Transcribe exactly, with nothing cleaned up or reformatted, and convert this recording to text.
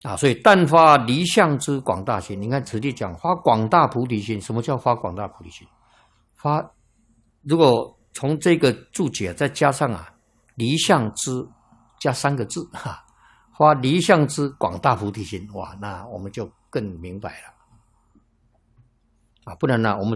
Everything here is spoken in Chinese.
啊，所以但发离相之广大心。你看此地讲发广大菩提心，什么叫发广大菩提心？发，如果从这个注解再加上啊离相之，加三个字哈，发离相之广大菩提心，哇，那我们就更明白了啊，不然呢，我们。